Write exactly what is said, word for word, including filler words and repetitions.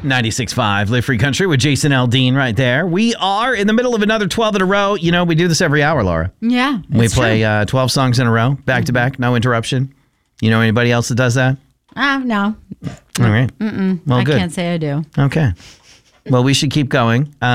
ninety-six point five Live Free Country with Jason Aldean right there. We are in the middle of another twelve in a row. You know, we do this every hour, Laura. Yeah. We play uh, twelve songs in a row, back to back, no interruption. You know anybody else that does that? Uh, no. All right. Mm-mm. Well, I good. can't say I do. Okay. Well, we should keep going. Uh,